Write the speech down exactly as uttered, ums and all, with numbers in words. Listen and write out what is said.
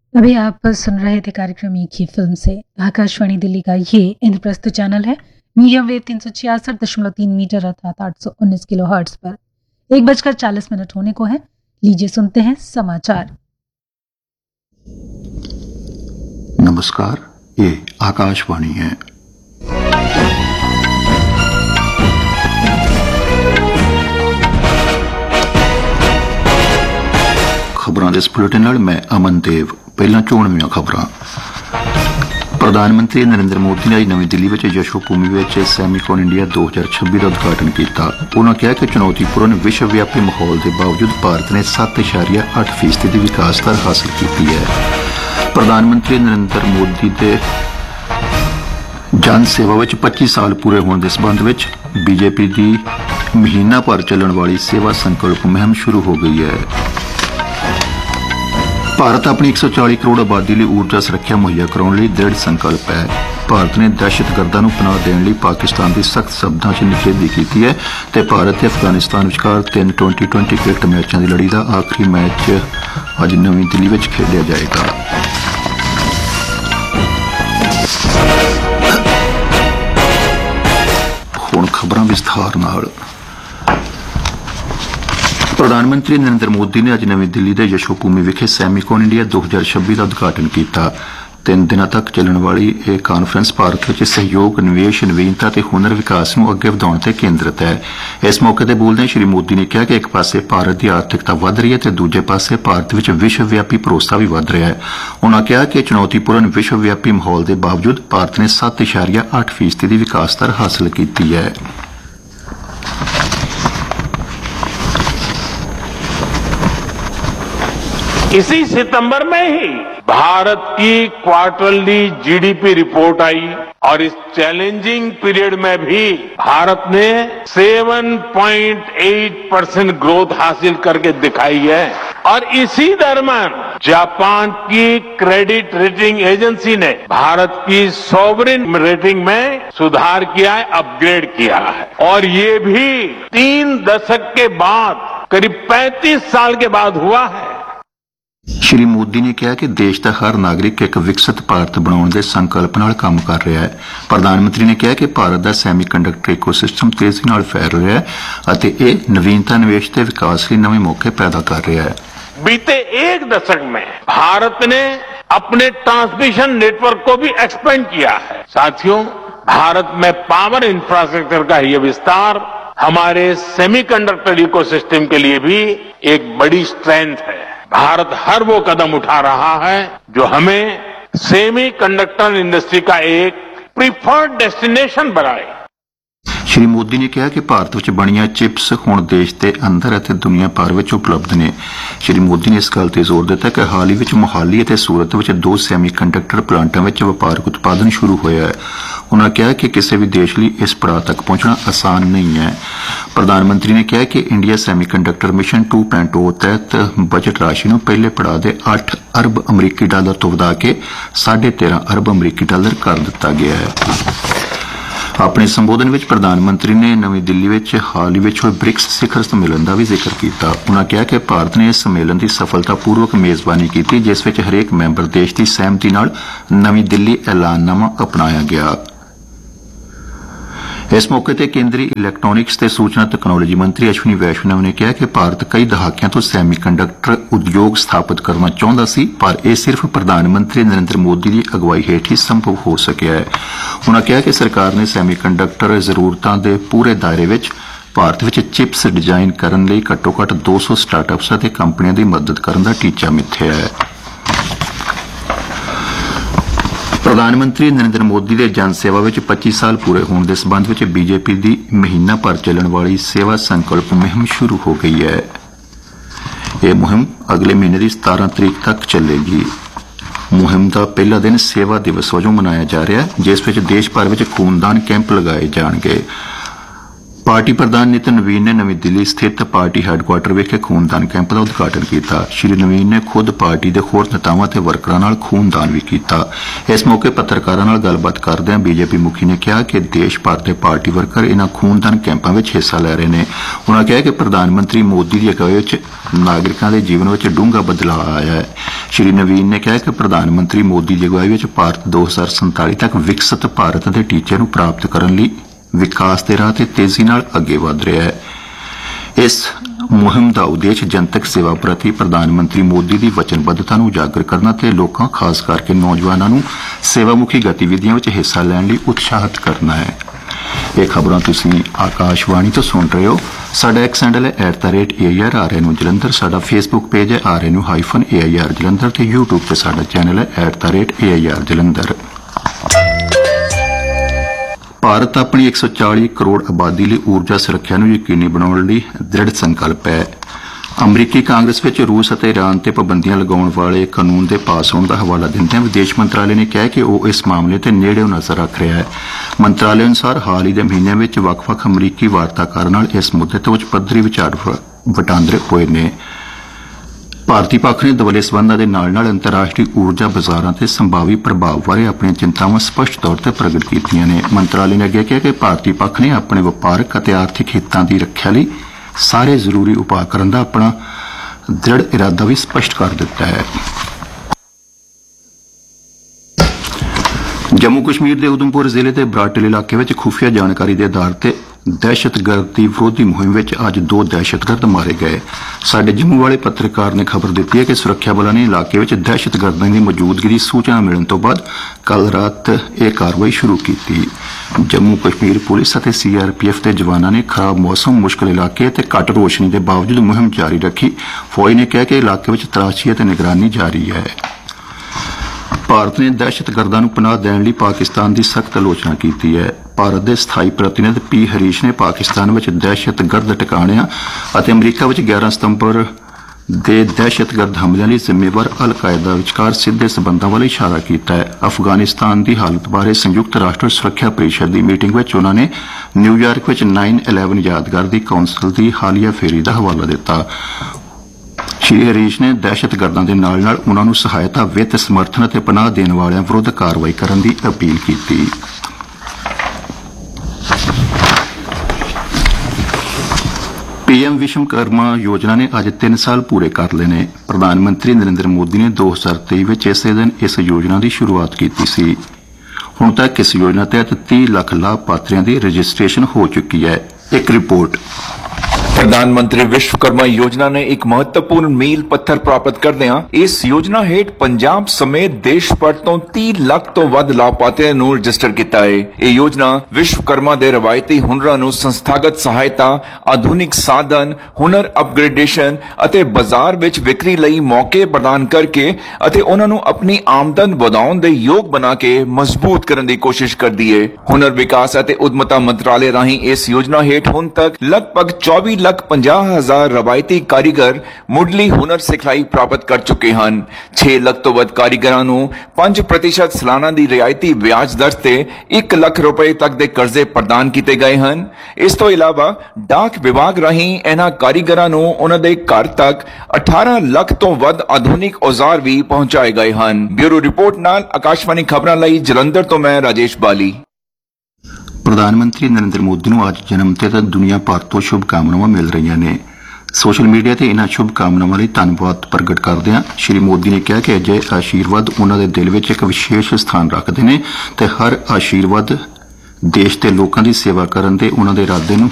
अभी आप सुन रहे थे कार्यक्रम एक ही फिल्म से। आकाशवाणी दिल्ली का ये इंद्रप्रस्थ चैनल है। मीडियम वेव तीन सौ छियासठ दशमलव तीन मीटर अर्थात आठ सौ उन्नीस किलो हर्ट्ज पर एक बजकर चालीस मिनट होने को है। लीजिए सुनते हैं समाचार। नमस्कार, ये आकाशवाणी है। खबरों के इस बुलेटिन नाल मैं अमन देव। पहला चोणवीं खबरां। प्रधानमंत्री नरेंद्र मोदी ने आज नवी दिल्ली में यशोभूमि में सैमीकॉन इंडिया दो हज़ार छब्बीस का उद्घाटन किया। उन्होंने कहा कि चुनौतीपूर्ण विश्वव्यापी माहौल के बावजूद भारत ने सत्त इशारिया अठ फीसदी की विकास दर हासिल की है। प्रधानमंत्री नरेंद्र मोदी के जन सेवा में पच्चीस साल पूरे होने के संबंध में बीजेपी की महीना भर चलने वाली सेवा संकल्प मुहिम शुरू हो गई है। भारत अपनी एक सौ चालीस करोड़ आबादी लिए ऊर्जा सुरक्षा मुहैया कराने दृढ़ संकल्प है। भारत ने दहशतगर्दां नूं पनाह देने लिए पाकिस्तान की सख्त शब्दों च निखेधी की है ते भारत ते अफगानिस्तान विचकार तीन ट्वेंटी ट्वेंटी क्रिकेट मैचों की लड़ी का आखिरी मैच अज नवी दिल्ली में खेलिया जाएगा। हुण खबरां विस्तार नाल। प्रधानमंत्री नरेंद्र मोदी ने अज नवी दिल्ली के यशोभूमि विखे सैमीकॉन इंडिया दो हज़ार छब्बीस का उद्घाटन किया। तीन दिनों तक चलने वाली यह कानफ्रेंस भारत में सहयोग, निवेश, नवीनता ते हुनर विकास को अगे बढ़ाने ते केंद्रित है। इस मौके पर बोलदे श्री मोदी ने कहा कि एक पासे भारत की आर्थिकता वध रही है तो दूजे पासे भारत में विश्वव्यापी भरोसा भी वध रहा है। उन्होंने कहा कि चुनौतीपूर्ण विश्वव्यापी माहौल के बावजूद भारत ने सत्त इशारिया अठ फीसदी की विकास दर हासिल की है। इसी सितंबर में ही भारत की क्वार्टरली जीडीपी रिपोर्ट आई और इस चैलेंजिंग पीरियड में भी भारत ने सात पॉइंट आठ परसेंट ग्रोथ हासिल करके दिखाई है। और इसी दरम्यान जापान की क्रेडिट रेटिंग एजेंसी ने भारत की सॉवरेन रेटिंग में सुधार किया है, अपग्रेड किया है। और ये भी तीन दशक के बाद, करीब पैंतीस साल के बाद हुआ है। श्री मोदी ने कहा कि देश का हर नागरिक एक विकसित भारत बनाने के संकल्प नाल काम कर रहा है। प्रधानमंत्री ने कहा कि भारत का सैमीकंडक्टर इकोसिस्टम तेजी नाल फैल रहा है और यह नवीनता, निवेश ते विकास के नवे मौके पैदा कर रहा है। बीते एक दशक में भारत ने अपने ट्रांसमिशन नेटवर्क को भी एक्सपेंड किया है। साथियों, भारत में पावर इंफ्रास्ट्रक्चर का यह विस्तार हमारे सेमीकंडक्टर इकोसिस्टम के लिए भी एक बड़ी स्ट्रेंथ है। भारत हर वो कदम उठा रहा है जो हमें सेमीकंडक्टर इंडस्ट्री का एक प्रीफर्ड डेस्टिनेशन बनाए। श्री मोदी ने कहा कि भारत में बनिया चिप्स हुण देश के अंदर और दुनिया भर में उपलब्ध ने। श्री मोदी ने इस गल ते जोर दिता कि हाल ही में मोहाली और सूरत में दो सैमीकंडक्टर प्लांटों में व्यापारिक उत्पादन शुरू होया है। उन्होंने कहा कि किसी भी देश लिए इस पड़ाव तक पहुंचना आसान नहीं है। प्रधानमंत्री ने कहा कि इंडिया सैमीकंडक्टर मिशन टू पॉइंट ओ तहत बजट राशि को पहले पड़ाव के अठ अरब अमरीकी डॉलर तो वधा के साढ़े तेरह अरब अमरीकी डॉलर कर दिता गया है। अपने संबोधन में प्रधानमंत्री ने नवी दिल्ली में हाल ही में हुए ब्रिक्स शिखर सम्मेलन का भी जिक्र किया। उन्होंने कहा कि भारत ने इस सम्मेलन की सफलतापूर्वक मेजबानी की, जिस में हरेक मैंबर देश की सहमति नाल नवी दिल्ली ऐलाननामा अपनाया गया। इस मौके पर केंद्रीय इलैक्ट्रॉनिक्स ते सूचना तकनोलॉजी मंत्री अश्विनी वैष्णव ने कहा कि भारत कई दहाकियां तो सैमीकंडक्टर उद्योग स्थापित करना चाहता सी, पर यह सिर्फ प्रधानमंत्री नरेंद्र मोदी की अगवाई हेठ ही संभव हो सकिया है। उन्होंने कहा कि सरकार ने सैमीकंडक्टर जरूरतों के पूरे दायरे में भारत में चिप्स डिजाइन करने लिए घट्टो घट्ट दो सौ स्टार्टअप्स और कंपनियों की मदद करने का टीचा मिथ्या है। प्रधानमंत्री नरेंद्र मोदी के जन सेवा में पच्चीस साल पूरे होने के संबंध में बीजेपी की महीना भर चलने वाली सेवा संकल्प मुहिम शुरू हो गई है। यह मुहिम अगले महीने की सतारह तरीक तक चलेगी। मुहिम का पहला दिन सेवा दिवस वजों मनाया जा रहा है, जिस में देश भर में खूनदान कैंप लगाए जाएंगे। पार्टी प्रधान नितिन नवीन ने नवी दिल्ली स्थित पार्टी हैडक्वार्टर विखे खूनदान कैंप का उद्घाटन किया। श्री नवीन ने खुद पार्टी के होर नेतावां ते वर्करां नाल खूनदान भी किया। इस मौके पत्रकारां नाल गलबात करदਿਆਂ बीजेपी मुखी ने कहा कि देश भर के पार्टी वर्कर इन्हां खूनदान कैंपों में हिस्सा ले रहे हैं। उन्होंने कहा कि प्रधानमंत्री मोदी की अगुवाई में नागरिकों के जीवन में डूंगा बदलाव आया है। ਸ਼੍ਰੀ ਨਵੀਨ ਨੇ ਕਿਹਾ ਕਿ ਪ੍ਰਧਾਨ ਮੰਤਰੀ ਮੋਦੀ ਦੀ ਅਗਵਾਈ ਵਿੱਚ ਭਾਰਤ ਦੋ ਹਜ਼ਾਰ ਸੰਤਾਲੀ ਤੱਕ ਵਿਕਸਿਤ ਭਾਰਤ ਦੇ ਟੀਚੇ ਨੂੰ ਪ੍ਰਾਪਤ ਕਰਨ ਲਈ ਵਿਕਾਸ ਦੇ ਰਾਹ ਤੇ ਤੇਜ਼ੀ ਨਾਲ ਅੱਗੇ ਵਧ ਰਿਹਾ ਹੈ। ਇਸ ਮੁਹਿੰਮ ਦਾ ਉਦੇਸ਼ ਜਨਤਕ ਸੇਵਾ ਪ੍ਰਤੀ ਪ੍ਰਧਾਨ ਮੰਤਰੀ ਮੋਦੀ ਦੀ ਵਚਨਬੱਧਤਾ ਨੂੰ ਉਜਾਗਰ ਕਰਨਾ ਤੇ ਲੋਕਾਂ, ਖਾਸ ਕਰਕੇ ਨੌਜਵਾਨਾਂ ਨੂੰ ਸੇਵਾਮੁਖੀ ਗਤੀਵਿਧੀਆਂ ਵਿੱਚ ਹਿੱਸਾ ਲੈਣ ਲਈ ਉਤਸ਼ਾਹਿਤ ਕਰਨਾ ਹੈ। ਇਹ ਖਬਰਾਂ ਤੁਸੀਂ ਆਕਾਸ਼ਵਾਣੀ ਤੋਂ ਸੁਣ ਰਹੇ ਹੋ। ਸਾਡਾ ਐਕਸ ਹੈਂਡਲ ਹੈ at the rate A I R R ਐਨ ਜਲੰਧਰ। ਸਾਡਾ ਫੇਸਬੁੱਕ ਪੇਜ ਹੈ R N U hyphen A I R Jalandhar ਤੇ ਯੂਟਿਊਬ ਤੇ ਸਾਡਾ ਚੈਨਲ ਹੈ at the rate A I R Jalandhar. Bharat ਆਪਣੀ ਇੱਕ ਸੌ ਚਾਲੀ ਕਰੋੜ ਆਬਾਦੀ ਲਈ ਊਰਜਾ ਸੁਰੱਖਿਆ ਨੂੰ ਯਕੀਨੀ ਬਣਾਉਣ ਲਈ ਦ੍ਰਿੜ ਸੰਕਲਪ ਹੈ। ਅਮਰੀਕੀ ਕਾਂਗਰਸ ਵਿੱਚ ਰੂਸ ਅਤੇ ਈਰਾਨ ਤੇ ਪਾਬੰਦੀਆਂ ਲਗਾਉਣ ਵਾਲੇ ਕਾਨੂੰਨ ਦੇ ਪਾਸ ਹੋਣ ਦਾ ਹਵਾਲਾ ਦਿੰਦਿਆਂ ਵਿਦੇਸ਼ ਮੰਤਰਾਲੇ ਨੇ ਕਿਹਾ ਕਿ ਉਹ ਇਸ ਮਾਮਲੇ ਤੇ ਨੇੜਿਓਂ ਨਜ਼ਰ ਰੱਖ ਰਿਹਾ ਹੈ। ਮੰਤਰਾਲੇ ਅਨੁਸਾਰ ਹਾਲ ਹੀ ਦੇ ਮਹੀਨਿਆਂ ਵਿੱਚ ਵੱਖ-ਵੱਖ ਅਮਰੀਕੀ ਵਾਰਤਾਕਾਰਾਂ ਨਾਲ ਇਸ ਮੁੱਦੇ ਤੇ ਉੱਚ ਪੱਧਰੀ ਵਿਚਾਰ ਵਟਾਂਦਰੇ ਹੋਏ ਨੇ। ਭਾਰਤੀ ਪੱਖ ਨੇ ਦੁਵੱਲੇ ਸਬੰਧਾਂ ਦੇ ਨਾਲ-ਨਾਲ ਅੰਤਰਰਾਸ਼ਟਰੀ ਊਰਜਾ ਬਾਜ਼ਾਰਾਂ ਤੇ ਸੰਭਾਵੀ ਪ੍ਰਭਾਵ ਬਾਰੇ ਆਪਣੀਆਂ ਚਿੰਤਾਵਾਂ ਸਪਸ਼ਟ ਤੌਰ ਤੇ ਪ੍ਰਗਟ ਕੀਤੀਆਂ ਨੇ। ਮੰਤਰਾਲੇ ਨੇ ਅੱਗੇ ਕਿਹਾ ਕਿ ਭਾਰਤੀ ਪੱਖ ਨੇ ਆਪਣੇ ਵਪਾਰਕ ਅਤੇ ਆਰਥਿਕ ਹਿੱਤਾਂ ਦੀ ਰੱਖਿਆ ਲਈ ਸਾਰੇ ਜ਼ਰੂਰੀ ਉਪਾਅ ਕਰਨ ਦਾ ਆਪਣਾ ਦ੍ਰਿੜ ਇਰਾਦਾ ਵੀ ਸਪਸ਼ਟ ਕਰ ਦਿੱਤਾ ਹੈ। ਜੰਮੂ ਕਸ਼ਮੀਰ ਦੇ ਉਧਮਪੁਰ ਜ਼ਿਲ੍ਹੇ ਦੇ ਬਰਾਟਲ ਇਲਾਕੇ ਵਿੱਚ ਖੁਫੀਆ ਜਾਣਕਾਰੀ ਦੇ ਆਧਾਰ ਤੇ ਦਹਿਸ਼ਤਗਰਦੀ ਵਿਰੋਧੀ ਮੁਹਿੰਮ ਵਿੱਚ ਅੱਜ ਦੋ ਦਹਿਸ਼ਤਗਰਦ ਮਾਰੇ ਗਏ। ਸਾਡੇ ਜੰਮੂ ਵਾਲੇ ਪੱਤਰਕਾਰ ਨੇ ਖਬਰ ਦਿੱਤੀ ਹੈ ਕਿ ਸੁਰੱਖਿਆ ਬਲਾਂ ਨੇ ਇਲਾਕੇ ਵਿੱਚ ਦਹਿਸ਼ਤਗਰਦਾਂ ਦੀ ਮੌਜੂਦਗੀ ਦੀ ਸੂਚਨਾ ਮਿਲਣ ਤੋਂ ਬਾਅਦ ਕੱਲ੍ਹ ਰਾਤ ਇਹ ਕਾਰਵਾਈ ਸ਼ੁਰੂ ਕੀਤੀ। ਜੰਮੂ ਕਸ਼ਮੀਰ ਪੁਲਿਸ ਅਤੇ ਸੀ ਆਰ ਪੀ ਐਫ ਦੇ ਜਵਾਨਾਂ ਨੇ ਖਰਾਬ ਮੌਸਮ, ਮੁਸ਼ਕਲ ਇਲਾਕੇ ਅਤੇ ਘੱਟ ਰੋਸ਼ਨੀ ਦੇ ਬਾਵਜੂਦ ਮੁਹਿੰਮ ਜਾਰੀ ਰੱਖੀ। ਫੌਜ ਨੇ ਕਿਹਾ ਕਿ ਇਲਾਕੇ ਵਿੱਚ ਤਲਾਸ਼ੀ ਅਤੇ ਨਿਗਰਾਨੀ ਜਾਰੀ ਹੈ। ਭਾਰਤ ਨੇ ਦਹਿਸ਼ਤਗਰਦਾਂ ਨੂੰ ਪਨਾਹ ਦੇਣ ਲਈ ਪਾਕਿਸਤਾਨ ਦੀ ਸਖਤ ਆਲੋਚਨਾ ਕੀਤੀ ਹੈ। ਭਾਰਤ ਦੇ ਸਥਾਈ ਪ੍ਰਤੀਨਿਧ ਪੀ ਹਰੀਸ਼ ਨੇ ਪਾਕਿਸਤਾਨ ਵਿੱਚ ਦਹਿਸ਼ਤਗਰਦ ਟਿਕਾਣਿਆਂ ਅਤੇ ਅਮਰੀਕਾ ਵਿੱਚ ਗਿਆਰਾਂ ਸਤੰਬਰ ਦੇ ਦਹਿਸ਼ਤਗਰਦ ਹਮਲਿਆਂ ਲਈ ਜ਼ਿੰਮੇਵਾਰ ਅਲ ਕਾਇਦਾ ਵਿਚਕਾਰ ਸਿੱਧੇ ਸਬੰਧਾਂ ਵੱਲ ਇਸ਼ਾਰਾ ਕੀਤਾ ਹੈ। ਅਫਗਾਨਿਸਤਾਨ ਦੀ ਹਾਲਤ ਬਾਰੇ ਸੰਯੁਕਤ ਰਾਸ਼ਟਰ ਸੁਰੱਖਿਆ ਪਰਿਸ਼ਦ ਦੀ ਮੀਟਿੰਗ ਵਿੱਚ ਉਨ੍ਹਾਂ ਨੇ ਨਿਊਯਾਰਕ ਵਿੱਚ ਨਾਈਨ ਇਲੈਵਨ ਯਾਦਗਾਰ ਦੀ ਕੌਂਸਲ ਦੀ ਹਾਲੀਆ ਫੇਰੀ ਦਾ ਹਵਾਲਾ ਦਿੱਤਾ। ਸ਼੍ਰੀ ਹਰੀਸ਼ ਨੇ ਦਹਿਸ਼ਤਗਰਦਾਂ ਦੇ ਨਾਲ ਨਾਲ ਉਨ੍ਹਾਂ ਨੂੰ ਸਹਾਇਤਾ, ਵਿੱਤ, ਸਮਰਥਨ ਅਤੇ ਪਨਾਹ ਦੇਣ ਵਾਲਿਆਂ ਵਿਰੁੱਧ ਕਾਰਵਾਈ ਕਰਨ ਦੀ ਅਪੀਲ ਕੀਤੀ। ਪੀ ਐਮ ਵਿਸ਼ਵਕਰਮਾ ਯੋਜਨਾ ਨੇ ਅੱਜ ਤਿੰਨ ਸਾਲ ਪੂਰੇ ਕਰ ਲਏ ਨੇ। ਪ੍ਰਧਾਨ ਮੰਤਰੀ ਨਰਿੰਦਰ ਮੋਦੀ ਨੇ ਦੋ ਹਜ਼ਾਰ ਤੇਈ ਵਿੱਚ ਇਸੇ ਦਿਨ ਇਸ ਯੋਜਨਾ ਦੀ ਸ਼ੁਰੂਆਤ ਕੀਤੀ ਸੀ। ਹੁਣ ਤੱਕ ਇਸ ਯੋਜਨਾ ਤਹਿਤ ਤੀਹ ਲੱਖ ਲਾਭਪਾਤਰੀਆਂ ਦੀ ਰਜਿਸਟ੍ਰੇਸ਼ਨ ਹੋ ਚੁੱਕੀ ਹੈ। ਇੱਕ ਰਿਪੋਰਟ। प्रधानमंत्री विश्वकर्मा योजना ने एक महत्वपूर्ण मील पत्थर प्राप्त करਦਿਆਂ ਇਸ ਯੋਜਨਾ ਹੇਠ ਪੰਜਾਬ ਸਮੇਤ ਦੇਸ਼ ਭਰ ਤੋਂ ਤੀਹ ਲੱਖ ਤੋਂ ਵੱਧ ਲਾਭਪਾਤਰੀਆਂ ਨੂੰ ਰਜਿਸਟਰ ਕੀਤਾ ਹੈ। ਇਹ ਯੋਜਨਾ ਵਿਸ਼ਵਕਰਮਾ ਦੇ ਰਵਾਇਤੀ ਹੁਨਰਾਂ ਨੂੰ ਸੰਸਥਾਗਤ ਸਹਾਇਤਾ, ਆਧੁਨਿਕ ਸਾਧਨ, ਹੁਨਰ ਅਪਗ੍ਰੇਡੇਸ਼ਨ ਅਤੇ ਬਾਜ਼ਾਰ ਵਿੱਚ ਵਿਕਰੀ ਲਈ ਮੌਕੇ ਪ੍ਰਦਾਨ ਕਰਕੇ ਅਤੇ ਉਹਨਾਂ ਨੂੰ ਆਪਣੀ ਆਮਦਨ ਵਧਾਉਣ ਦੇ ਯੋਗ ਬਣਾ ਕੇ ਮਜ਼ਬੂਤ ਕਰਨ ਦੀ ਕੋਸ਼ਿਸ਼ ਕਰਦੀ ਹੈ। ਹੁਨਰ ਵਿਕਾਸ ਅਤੇ ਉਦਮਤਾ ਮੰਤਰਾਲੇ ਰਾਹੀਂ ਇਸ ਯੋਜਨਾ ਹੇਠ ਹੁਣ ਤੱਕ ਲਗਭਗ ਚੌਵੀ ਲੱਖ ਪੰਜਾਹ ਹਜ਼ਾਰ ਰਵਾਇਤੀ ਕਾਰੀਗਰ ਮੁੱਢਲੀ ਹੁਨਰ ਸਿਖਲਾਈ ਪ੍ਰਾਪਤ ਕਰ ਚੁੱਕੇ ਹਨ। ਛੇ ਲੱਖ ਤੋਂ ਵੱਧ ਕਾਰੀਗਰਾਂ ਨੂੰ ਪੰਜ ਪ੍ਰਤੀਸ਼ਤ ਸਾਲਾਨਾ ਦੀ ਰਿਆਇਤੀ ਵਿਆਜ ਦਰ ਤੇ ਇੱਕ ਲੱਖ ਰੁਪਏ ਤੱਕ ਦੇ ਕਰਜ਼ੇ ਪ੍ਰਦਾਨ ਕੀਤੇ ਗਏ ਹਨ। ਇਸ ਤੋਂ ਇਲਾਵਾ ਡਾਕ ਵਿਭਾਗ ਰਾਹੀਂ ਇਹਨਾਂ ਕਾਰੀਗਰਾਂ ਨੂੰ ਉਹਨਾਂ ਦੇ ਘਰ ਤੱਕ ਅਠਾਰਾਂ ਲੱਖ ਤੋਂ ਵੱਧ ਆਧੁਨਿਕ ਔਜ਼ਾਰ ਵੀ ਪਹੁੰਚਾਏ ਗਏ ਹਨ। ਬਿਊਰੋ ਰਿਪੋਰਟ ਨਾਲ ਆਕਾਸ਼ਵਾਣੀ ਖਬਰਾਂ ਲਈ ਜਲੰਧਰ ਤੋਂ ਮੈਂ ਰਾਜੇਸ਼ ਬਾਲੀ। ਪ੍ਰਧਾਨ ਮੰਤਰੀ ਨਰਿੰਦਰ ਮੋਦੀ ਨੂੰ ਅੱਜ ਜਨਮ ਤੇ ਤਾਂ ਦੁਨੀਆ ਭਰ ਤੋਂ ਸ਼ੁਭ ਕਾਮਨਾਵਾਂ ਮਿਲ ਰਹੀਆਂ ਨੇ। ਸੋਸ਼ਲ ਮੀਡੀਆ ਤੇ ਇਹਨਾਂ ਸ਼ੁਭ ਕਾਮਨਾਵਾਂ ਲਈ ਧੰਨਵਾਦ ਪ੍ਰਗਟ ਕਰਦਿਆਂ ਸ਼੍ਰੀ ਮੋਦੀ ਨੇ ਕਿਹਾ ਕਿ ਅਜਿਹੇ ਆਸ਼ੀਰਵਾਦ ਉਹਨਾਂ ਦੇ ਦਿਲ ਵਿੱਚ ਇੱਕ ਵਿਸ਼ੇਸ਼ ਸਥਾਨ ਰੱਖਦੇ ਨੇ ਤੇ ਹਰ ਆਸ਼ੀਰਵਾਦ ਦੇਸ਼ ਦੇ ਲੋਕਾਂ ਦੀ ਸੇਵਾ ਕਰਨ ਦੇ ਉਹਨਾਂ ਦੇ ਇਰਾਦੇ ਨੂੰ